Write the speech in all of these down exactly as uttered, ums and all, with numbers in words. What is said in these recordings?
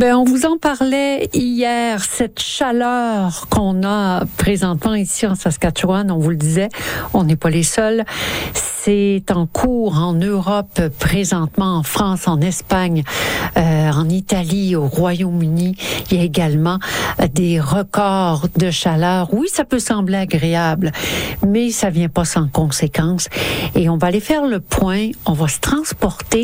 Ben, on vous en parlait hier, cette chaleur qu'on a présentement ici en Saskatchewan, on vous le disait, on n'est pas les seuls. C'est en cours en Europe présentement, en France, en Espagne, euh, en Italie, au Royaume-Uni. Il y a également des records de chaleur. Oui, ça peut sembler agréable, mais ça vient pas sans conséquences. Et on va aller faire le point. On va se transporter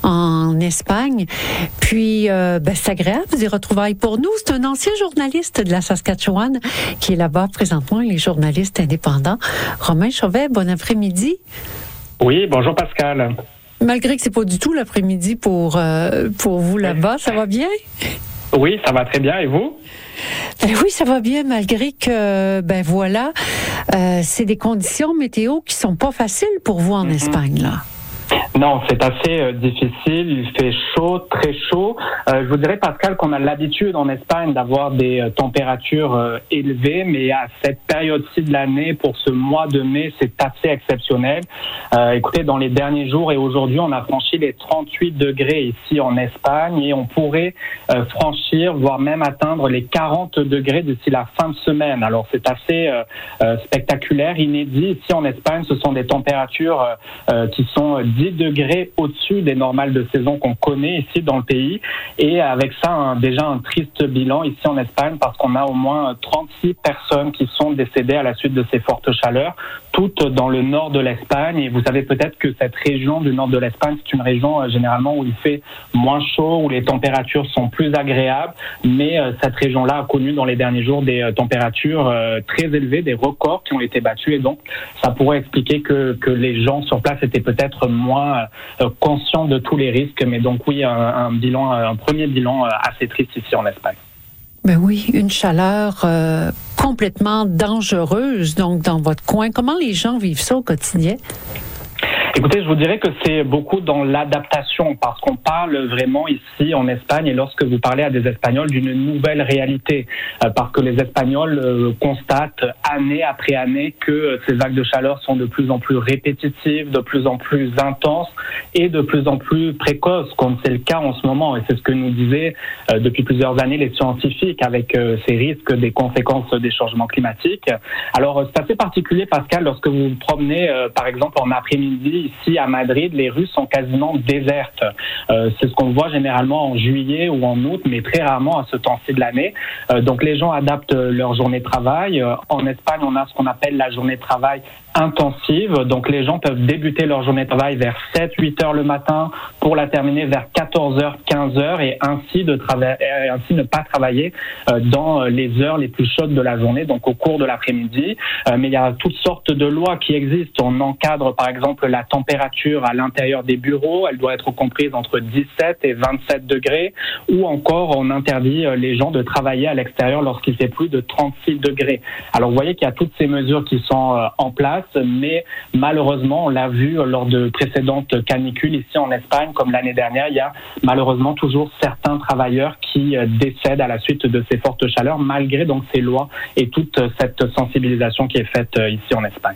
en Espagne. Puis, euh, ben, c'est agréable, des retrouvailles pour nous. C'est un ancien journaliste de la Saskatchewan qui est là-bas présentement. Il est journaliste indépendant. Romain Chauvet, bon après-midi. Oui, bonjour Pascal. Malgré que c'est pas du tout l'après-midi pour euh, pour vous là-bas, ça va bien? Oui, ça va très bien. Et vous? Ben oui, ça va bien, malgré que, ben voilà, euh, c'est des conditions météo qui sont pas faciles pour vous en mm-hmm. Espagne, là. Non, c'est assez euh, difficile. Il fait chaud, très chaud. Euh, je vous dirais, Pascal, qu'on a l'habitude en Espagne d'avoir des euh, températures euh, élevées, mais à cette période-ci de l'année, pour ce mois de mai, c'est assez exceptionnel. Euh, écoutez, dans les derniers jours et aujourd'hui, on a franchi les trente-huit degrés ici en Espagne et on pourrait euh, franchir, voire même atteindre les quarante degrés d'ici la fin de semaine. Alors, c'est assez euh, euh, spectaculaire, inédit. Ici en Espagne, ce sont des températures euh, euh, qui sont dix degrés au-dessus des normales de saison qu'on connaît ici dans le pays. Et avec ça, un, déjà un triste bilan ici en Espagne parce qu'on a au moins trente-six personnes qui sont décédées à la suite de ces fortes chaleurs, toutes dans le nord de l'Espagne. Et vous savez peut-être que cette région du nord de l'Espagne, c'est une région euh, généralement où il fait moins chaud, où les températures sont plus agréables. Mais euh, cette région-là a connu dans les derniers jours des euh, températures euh, très élevées, des records qui ont été battus. Et donc, ça pourrait expliquer que, que les gens sur place étaient peut-être moins euh, conscients de tous les risques. Mais donc oui, un, un bilan, un premier bilan euh, assez triste ici en Espagne. Ben oui, une chaleur euh, complètement dangereuse donc dans votre coin. Comment les gens vivent ça au quotidien? Écoutez, je vous dirais que c'est beaucoup dans l'adaptation parce qu'on parle vraiment ici en Espagne et lorsque vous parlez à des Espagnols d'une nouvelle réalité euh, parce que les Espagnols euh, constatent année après année que euh, ces vagues de chaleur sont de plus en plus répétitives, de plus en plus intenses et de plus en plus précoces comme c'est le cas en ce moment et c'est ce que nous disaient euh, depuis plusieurs années les scientifiques avec euh, ces risques des conséquences des changements climatiques. Alors c'est assez particulier Pascal lorsque vous vous promenez euh, par exemple en après-midi ici à Madrid, les rues sont quasiment désertes. Euh, c'est ce qu'on voit généralement en juillet ou en août, mais très rarement à ce temps-ci de l'année. Euh, donc les gens adaptent leur journée de travail. Euh, en Espagne, on a ce qu'on appelle la journée de travail intensive. Donc les gens peuvent débuter leur journée de travail vers sept huit heures le matin pour la terminer vers quatorze heures quinze heures et ainsi, de trava- et ainsi ne pas travailler euh, dans les heures les plus chaudes de la journée, donc au cours de l'après-midi. Euh, mais il y a toutes sortes de lois qui existent. On encadre par exemple la température à l'intérieur des bureaux. Elle doit être comprise entre dix-sept et vingt-sept degrés ou encore on interdit les gens de travailler à l'extérieur lorsqu'il fait plus de trente-six degrés. Alors vous voyez qu'il y a toutes ces mesures qui sont euh, en place mais malheureusement, on l'a vu lors de précédentes canicules ici en Espagne, comme l'année dernière, il y a malheureusement toujours certains travailleurs qui décèdent à la suite de ces fortes chaleurs, malgré donc ces lois et toute cette sensibilisation qui est faite ici en Espagne.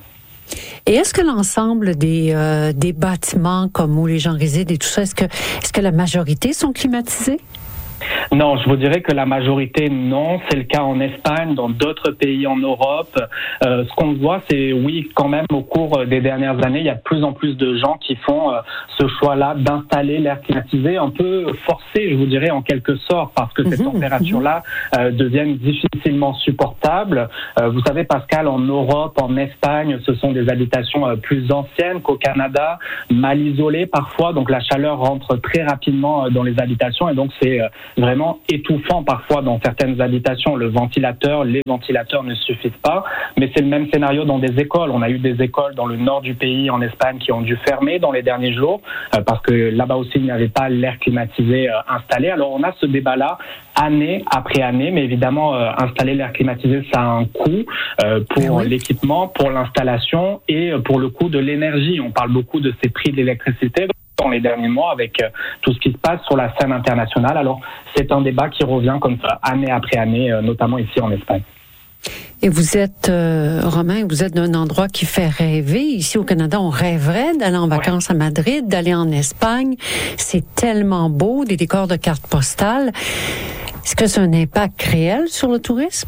Et est-ce que l'ensemble des, euh, des bâtiments comme où les gens résident et tout ça, est-ce que, est-ce que la majorité sont climatisés? Non, je vous dirais que la majorité, non. C'est le cas en Espagne, dans d'autres pays en Europe. Euh, ce qu'on voit, c'est oui, quand même, au cours des dernières années, il y a de plus en plus de gens qui font euh, ce choix-là d'installer l'air climatisé, un peu forcé, je vous dirais, en quelque sorte, parce que mmh, ces températures-là euh, deviennent difficilement supportables. Euh, vous savez, Pascal, en Europe, en Espagne, ce sont des habitations euh, plus anciennes qu'au Canada, mal isolées parfois, donc la chaleur rentre très rapidement euh, dans les habitations et donc c'est euh, vraiment étouffant parfois dans certaines habitations. Le ventilateur, les ventilateurs ne suffisent pas, mais c'est le même scénario dans des écoles. On a eu des écoles dans le nord du pays, en Espagne, qui ont dû fermer dans les derniers jours, euh, parce que là-bas aussi, il n'y avait pas l'air climatisé euh, installé. Alors on a ce débat-là, année après année, mais évidemment, euh, installer l'air climatisé, ça a un coût euh, pour oui. l'équipement, pour l'installation et pour le coût de l'énergie. On parle beaucoup de ces prix de l'électricité dans les derniers mois avec euh, tout ce qui se passe sur la scène internationale. Alors, c'est un débat qui revient comme ça, année après année, euh, notamment ici en Espagne. Et vous êtes, euh, Romain, vous êtes d'un endroit qui fait rêver. Ici au Canada, on rêverait d'aller en vacances ouais. à Madrid, d'aller en Espagne. C'est tellement beau, des décors de cartes postales. Est-ce que c'est un impact réel sur le tourisme?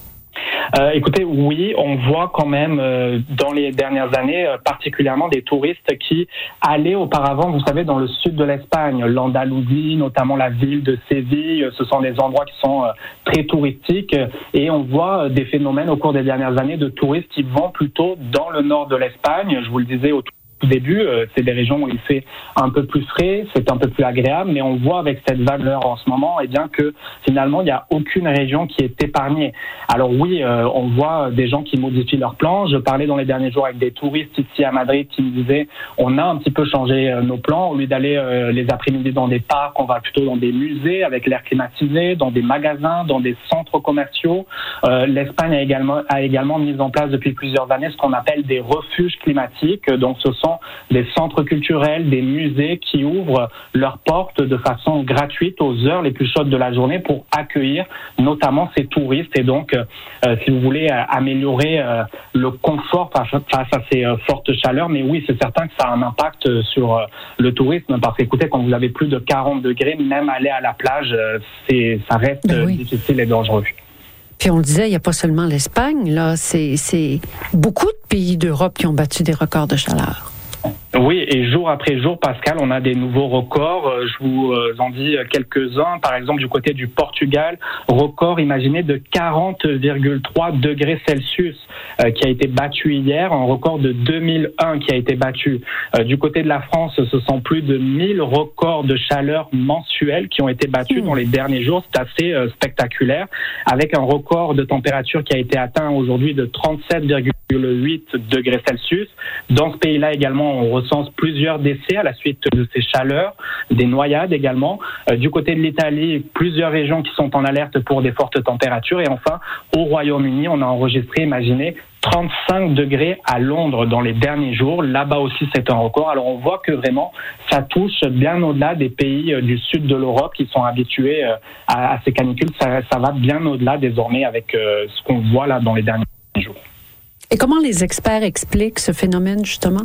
Euh, écoutez, oui, on voit quand même euh, dans les dernières années, euh, particulièrement des touristes qui allaient auparavant, vous savez, dans le sud de l'Espagne, l'Andalousie, notamment la ville de Séville. Ce sont des endroits qui sont euh, très touristiques et on voit euh, des phénomènes au cours des dernières années de touristes qui vont plutôt dans le nord de l'Espagne. Je vous le disais au tout début, euh, c'est des régions où il fait un peu plus frais, c'est un peu plus agréable, mais on voit avec cette vague en ce moment, eh bien que finalement il n'y a aucune région qui est épargnée. Alors oui, euh, on voit des gens qui modifient leurs plans. Je parlais dans les derniers jours avec des touristes ici à Madrid qui me disaient on a un petit peu changé euh, nos plans. Au lieu d'aller euh, les après-midi dans des parcs, on va plutôt dans des musées avec l'air climatisé, dans des magasins, dans des centres commerciaux. Euh, L'Espagne a également a également mis en place depuis plusieurs années ce qu'on appelle des refuges climatiques. Donc ce sont des centres culturels, des musées qui ouvrent leurs portes de façon gratuite aux heures les plus chaudes de la journée pour accueillir notamment ces touristes et donc, euh, si vous voulez, euh, améliorer euh, le confort face, face à ces euh, fortes chaleurs. Mais oui, c'est certain que ça a un impact sur euh, le tourisme parce qu'écoutez, quand vous avez plus de quarante degrés, même aller à la plage, euh, c'est, ça reste ben oui. euh, difficile et dangereux. Puis on le disait, il n'y a pas seulement l'Espagne, là, c'est, c'est beaucoup de pays d'Europe qui ont battu des records de chaleur. Oui, et jour après jour, Pascal, on a des nouveaux records. Je vous en dis quelques-uns. Par exemple, du côté du Portugal, record, imaginez, de quarante virgule trois degrés Celsius euh, qui a été battu hier, un record de deux mille un qui a été battu. Euh, du côté de la France, ce sont plus de mille records de chaleur mensuels qui ont été battus mmh. dans les derniers jours. C'est assez euh, spectaculaire, avec un record de température qui a été atteint aujourd'hui de trente-sept virgule huit degrés Celsius. Dans ce pays-là également, on recense plusieurs décès à la suite de ces chaleurs, des noyades également. Euh, du côté de l'Italie, plusieurs régions qui sont en alerte pour des fortes températures. Et enfin, au Royaume-Uni, on a enregistré, imaginez, trente-cinq degrés à Londres dans les derniers jours. Là-bas aussi, c'est un record. Alors, on voit que vraiment, ça touche bien au-delà des pays du sud de l'Europe qui sont habitués à, à ces canicules. Ça, ça va bien au-delà désormais avec euh, ce qu'on voit là dans les derniers jours. Et comment les experts expliquent ce phénomène, justement?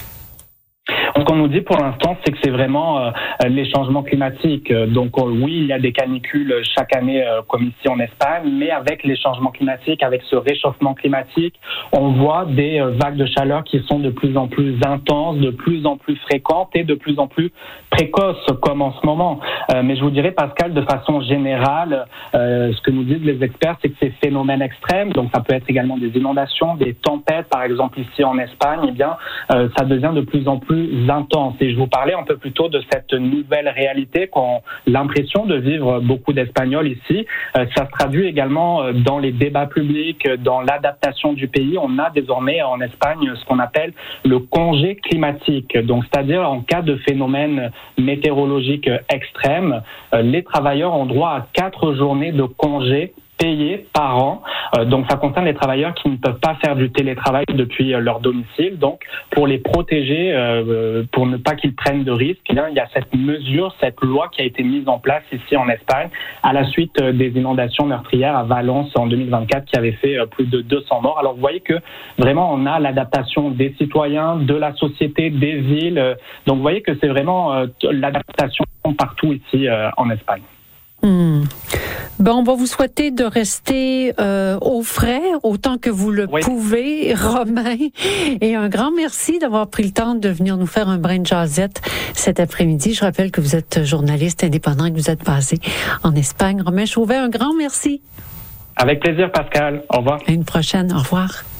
Ce qu'on nous dit pour l'instant, c'est que c'est vraiment euh, les changements climatiques. Donc euh, oui, il y a des canicules chaque année, euh, comme ici en Espagne, mais avec les changements climatiques, avec ce réchauffement climatique, on voit des euh, vagues de chaleur qui sont de plus en plus intenses, de plus en plus fréquentes et de plus en plus précoces, comme en ce moment. Euh, mais je vous dirais, Pascal, de façon générale, euh, ce que nous disent les experts, c'est que ces phénomènes extrêmes, donc ça peut être également des inondations, des tempêtes, par exemple ici en Espagne, eh bien, euh, ça devient de plus en plus intense. Et je vous parlais un peu plus tôt de cette nouvelle réalité qu'ont l'impression de vivre beaucoup d'Espagnols ici. Euh, ça se traduit également dans les débats publics, dans l'adaptation du pays. On a désormais en Espagne ce qu'on appelle le congé climatique. Donc, c'est-à-dire en cas de phénomène météorologique extrême, euh, les travailleurs ont droit à quatre journées de congé payés par an. Euh, donc, ça concerne les travailleurs qui ne peuvent pas faire du télétravail depuis euh, leur domicile. Donc, pour les protéger, euh, pour ne pas qu'ils prennent de risques, eh bien, il y a cette mesure, cette loi qui a été mise en place ici en Espagne à la suite euh, des inondations meurtrières à Valence en deux mille vingt-quatre qui avaient fait euh, plus de deux cents morts. Alors, vous voyez que vraiment, on a l'adaptation des citoyens, de la société, des villes. Euh, donc, vous voyez que c'est vraiment euh, l'adaptation partout ici euh, en Espagne. Hmm. Ben, on va vous souhaiter de rester euh, au frais autant que vous le oui. pouvez, Romain. Et un grand merci d'avoir pris le temps de venir nous faire un brin de jazzette cet après-midi. Je rappelle que vous êtes journaliste indépendant et que vous êtes basé en Espagne. Romain Chauvet, un grand merci. Avec plaisir, Pascal. Au revoir. À une prochaine. Au revoir.